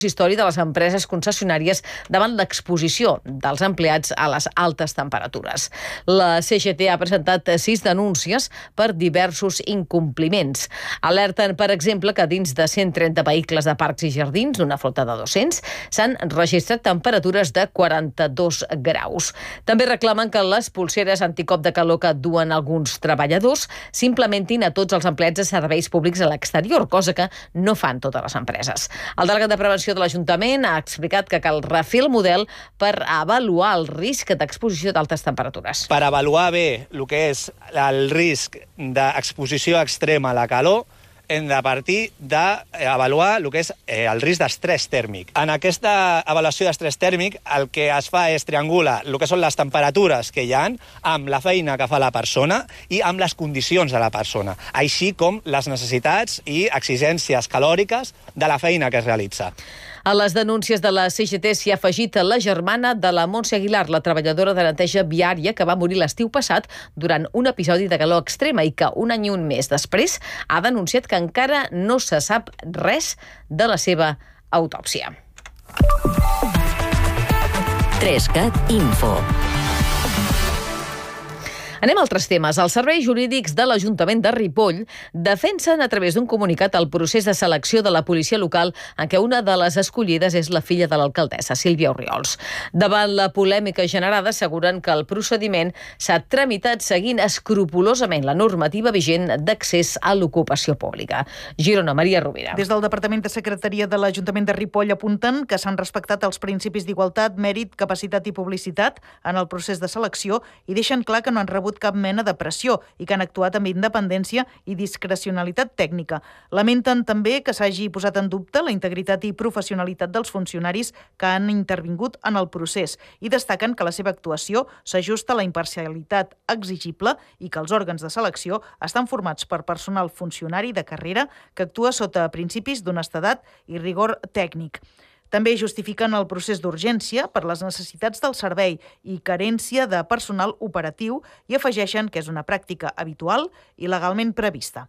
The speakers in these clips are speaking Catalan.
història de les empreses concessionàries davant l'exposició dels empleats a les altes temperatures. La CGT ha presentat 6 denúncies per diversos incompliments. Alerten, per exemple, que dins de 130 vehicles de parcs i jardins, una flota de 200, s'han registrat temperatures de 42 graus. També reclamen que les polseres anticop de calor que duen alguns treballadors s'implementin a tots els empleats de serveis públics a l'exterior, cosa que no fan totes les empreses. El delegat de Prevenció de l'Ajuntament ha explicat que cal refer el model per avaluar el risc d'exposició d'altes temperatures. Per avaluar bé el que és el risc d'exposició extrema a la calor, hem de partir d'avaluar el que és el risc d'estrès tèrmic. En aquesta avaluació d'estrès tèrmic el que es fa és triangular el que són les temperatures que hi ha amb la feina que fa la persona i amb les condicions de la persona, així com les necessitats i exigències calòriques de la feina que es realitza. A les denúncies de la CGT s'hi ha afegit la germana de la Montse Aguilar, la treballadora de neteja viària que va morir l'estiu passat durant un episodi de calor extrema i que un any i un mes després ha denunciat que encara no se sap res de la seva autòpsia. 3CAT Info. Anem a altres temes. Els serveis jurídics de l'Ajuntament de Ripoll defensen a través d'un comunicat el procés de selecció de la policia local en què una de les escollides és la filla de l'alcaldessa, Sílvia Orriols. Davant la polèmica generada, asseguren que el procediment s'ha tramitat seguint escrupolosament la normativa vigent d'accés a l'ocupació pública. Girona, Maria Rovira. Des del Departament de Secretaria de l'Ajuntament de Ripoll apunten que s'han respectat els principis d'igualtat, mèrit, capacitat i publicitat en el procés de selecció i deixen clar que no han rebut cap mena de pressió i que han actuat amb independència i discrecionalitat tècnica. Lamenten també que s'hagi posat en dubte la integritat i professionalitat dels funcionaris que han intervingut en el procés i destaquen que la seva actuació s'ajusta a la imparcialitat exigible i que els òrgans de selecció estan formats per personal funcionari de carrera que actua sota principis d'honestedat i rigor tècnic. També justifiquen el procés d'urgència per les necessitats del servei i carència de personal operatiu i afegeixen que és una pràctica habitual i legalment prevista.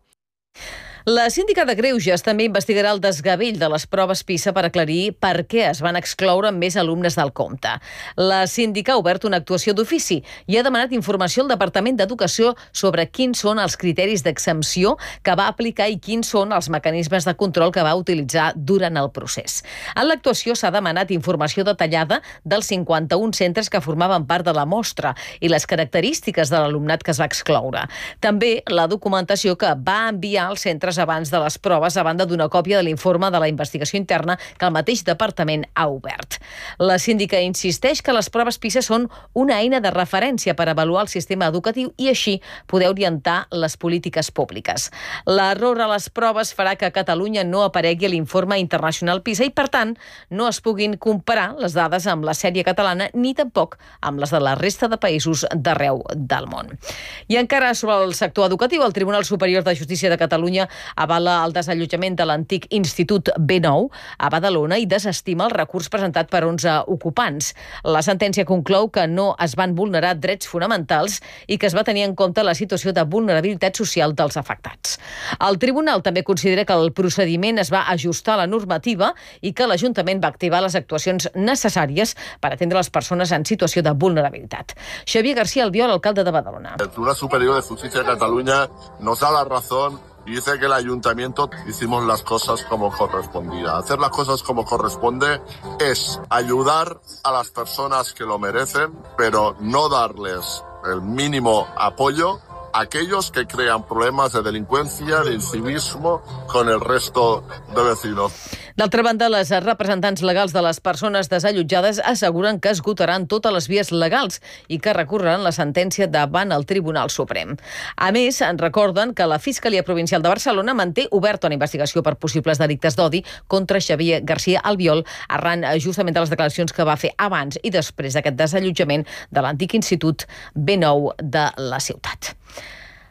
La síndica de Greuges també investigarà el desgavell de les proves PISA per aclarir per què es van excloure més alumnes del compte. La síndica ha obert una actuació d'ofici i ha demanat informació al Departament d'Educació sobre quins són els criteris d'exempció que va aplicar i quins són els mecanismes de control que va utilitzar durant el procés. En l'actuació s'ha demanat informació detallada dels 51 centres que formaven part de la mostra i les característiques de l'alumnat que es va excloure. També la documentació que va enviar als centres abans de les proves, a banda d'una còpia de l'informe de la investigació interna que el mateix departament ha obert. La síndica insisteix que les proves PISA són una eina de referència per avaluar el sistema educatiu i així poder orientar les polítiques públiques. L'error a les proves farà que a Catalunya no aparegui l'informe internacional PISA i, per tant, no es puguin comparar les dades amb la sèrie catalana ni tampoc amb les de la resta de països d'arreu del món. I encara sobre el sector educatiu, el Tribunal Superior de Justícia de Catalunya avala el desallotjament de l'antic Institut B9 a Badalona i desestima el recurs presentat per 11 ocupants. La sentència conclou que no es van vulnerar drets fonamentals i que es va tenir en compte la situació de vulnerabilitat social dels afectats. El tribunal també considera que el procediment es va ajustar a la normativa i que l'Ajuntament va activar les actuacions necessàries per atendre les persones en situació de vulnerabilitat. Xavier García Albiol, alcalde de Badalona. El Tribunal Superior de Justicia de Cataluña nos da la razón y dice que el ayuntamiento hicimos las cosas como correspondía. Hacer las cosas como corresponde es ayudar a las personas que lo merecen, pero no darles el mínimo apoyo a aquellos que crean problemas de delincuencia, de incivismo con el resto de vecinos. D'altra banda, les representants legals de les persones desallotjades asseguren que esgotaran totes les vies legals i que recorreran la sentència davant el Tribunal Suprem. A més, en recorden que la Fiscalia Provincial de Barcelona manté oberta una investigació per possibles delictes d'odi contra Xavier García Albiol arran justament de les declaracions que va fer abans i després d'aquest desallotjament de l'antic Institut B9 de la ciutat.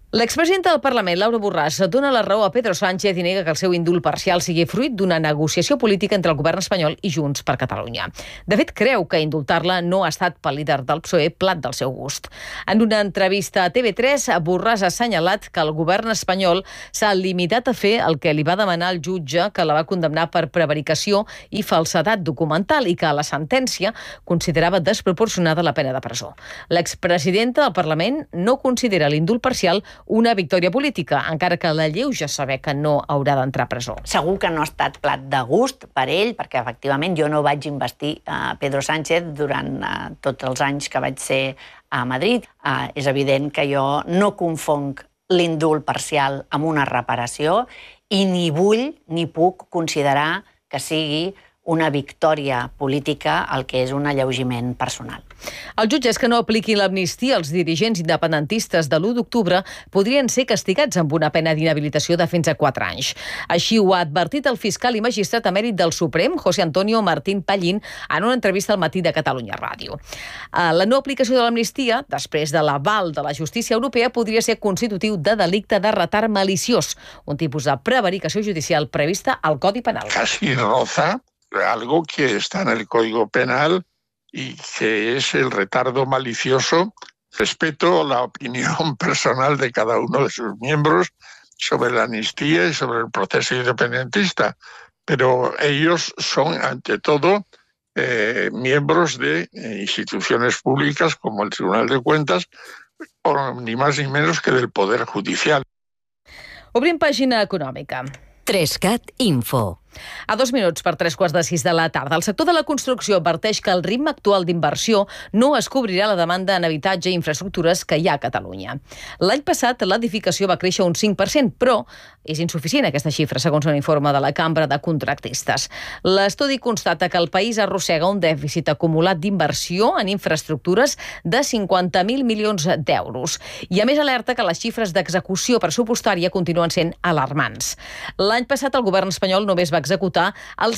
L'expresidenta del Parlament, Laura Borràs, dona la raó a Pedro Sánchez i nega que el seu indult parcial sigui fruit d'una negociació política entre el govern espanyol i Junts per Catalunya. De fet, creu que indultar-la no ha estat pel líder del PSOE plat del seu gust. En una entrevista a TV3, Borràs ha assenyalat que el govern espanyol s'ha limitat a fer el que li va demanar el jutge que la va condemnar per prevaricació i falsedat documental i que a la sentència considerava desproporcionada la pena de presó. L'expresidenta del Parlament no considera l'indult parcial una victòria política, encara que la lleuja saber que no haurà d'entrar a presó. Segur que no ha estat plat de gust per ell, perquè efectivament jo no vaig investir a Pedro Sánchez durant tots els anys que vaig ser a Madrid. És evident que jo no confonc l'indult parcial amb una reparació i ni vull ni puc considerar que sigui una victòria política el que és un alleugiment personal. Els jutges que no apliquin l'amnistia als dirigents independentistes de l'1 d'octubre podrien ser castigats amb una pena d'inhabilitació de fins a 4 anys. Així ho ha advertit el fiscal i magistrat emèrit del Suprem, José Antonio Martín Pallín, en una entrevista al Matí de Catalunya Ràdio. La no aplicació de l'amnistia, després de l'aval de la justícia europea, podria ser constitutiu de delicte de retard maliciós, un tipus de prevaricació judicial prevista al Codi Penal. Casi roza algo que está en el Código Penal y que es el retardo malicioso. Respeto la opinión personal de cada uno de sus miembros sobre la amnistía y sobre el proceso independentista, pero ellos son, ante todo, miembros de instituciones públicas como el Tribunal de Cuentas, o ni más ni menos que del Poder Judicial. Obrim pàgina econòmica. 3CAT Info. A 2 minuts per 3:15 de la tarda. El sector de la construcció adverteix que el ritme actual d'inversió no es cobrirà la demanda en habitatge i infraestructures que hi ha a Catalunya. L'any passat l'edificació va créixer un 5%, però és insuficient aquesta xifra, segons un informe de la Cambra de Contractistes. L'estudi constata que el país arrossega un dèficit acumulat d'inversió en infraestructures de 50.000 milions d'euros. I a més alerta que les xifres d'execució pressupostària continuen sent alarmants. L'any passat el govern espanyol només va executar el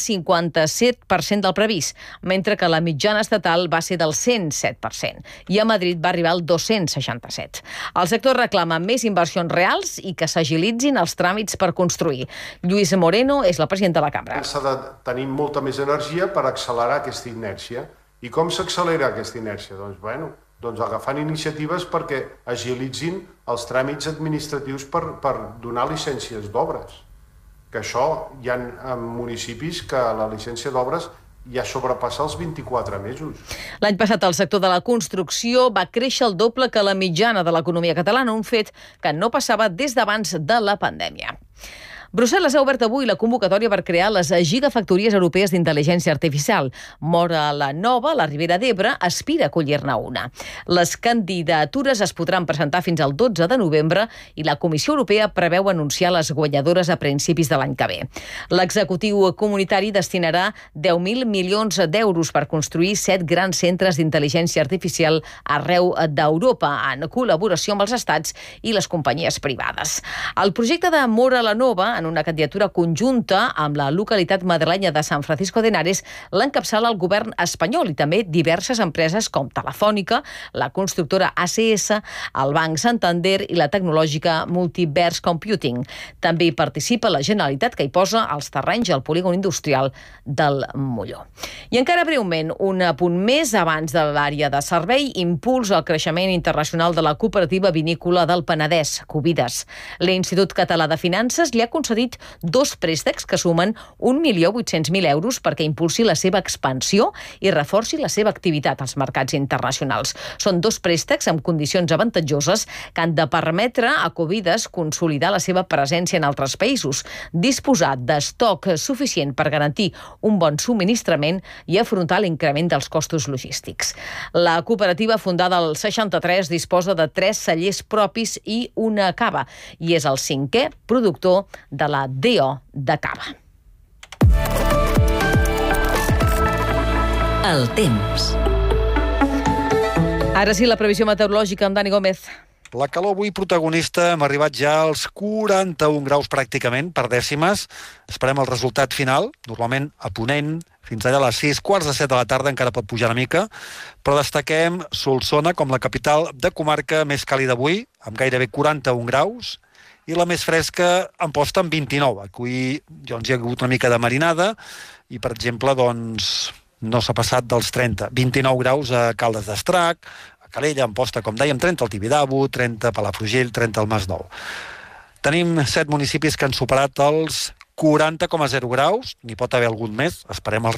57% del previst, mentre que la mitjana estatal va ser del 107%, i a Madrid va arribar al 267%. El sector reclama més inversions reals i que s'agilitzin els tràmits per construir. Lluís Moreno és la presidenta de la Cambra. S'ha de tenir molta més energia per accelerar aquesta inèrcia. I com s'accelera aquesta inèrcia? Doncs agafant iniciatives perquè agilitzin els tràmits administratius per donar llicències d'obres. Que això hi ha municipis que la llicència d'obres ja sobrepassa els 24 mesos. L'any passat el sector de la construcció va créixer el doble que la mitjana de l'economia catalana, un fet que no passava des d'abans de la pandèmia. Brussel·les ha obert avui la convocatòria per crear les gigafactories europees d'intel·ligència artificial. Móra la Nova, la Ribera d'Ebre, aspira a acollir-ne una. Les candidatures es podran presentar fins al 12 de novembre i la Comissió Europea preveu anunciar les guanyadores a principis de l'any que ve. L'executiu comunitari destinarà 10.000 milions d'euros per construir 7 grans centres d'intel·ligència artificial arreu d'Europa, en col·laboració amb els estats i les companyies privades. El projecte de Móra la Nova, en una candidatura conjunta amb la localitat madrilenya de San Francisco de Henares, l'encapçala el govern espanyol i també diverses empreses com Telefònica, la constructora ACS, el Banc Santander i la tecnològica Multiverse Computing. També hi participa la Generalitat, que hi posa els terrenys al polígon industrial del Molló. I encara breument, un punt més abans de l'àrea de servei, impuls al creixement internacional de la cooperativa vinícola del Penedès, Covides. L'Institut Català de Finances li ha concedit 2 préstecs que sumen 1.800.000 euros perquè impulsi la seva expansió i reforci la seva activitat als mercats internacionals. Són 2 préstecs amb condicions avantatjoses que han de permetre a Covides consolidar la seva presència en altres països, disposar d'estoc suficient per garantir un bon subministrament i afrontar l'increment dels costos logístics. La cooperativa, fundada al 63, disposa de 3 cellers propis i una cava i és el 5è productor de la DO de cava. El temps. Ara sí, la previsió meteorològica amb Dani Gómez. La calor avui protagonista, hem arribat ja als 41 graus pràcticament, per dècimes. Esperem el resultat final, normalment a Ponent, fins allà a les 6, quarts de 7 de la tarda, encara pot pujar una mica, però destaquem Solsona com la capital de comarca més càlida avui, amb gairebé 41 graus, i la més fresca Amposta amb 29. Aquí doncs, hi ha hagut una mica de marinada i, per exemple, doncs, no s'ha passat dels 30. 29 graus a Caldes d'Estrac, Calella, Amposta, com dèiem, 30 al Tibidabo, 30 a Palafrugell, 30 al Masnou. Tenim 7 municipis que han superat els 40,0 graus, n'hi pot haver algun més, esperem els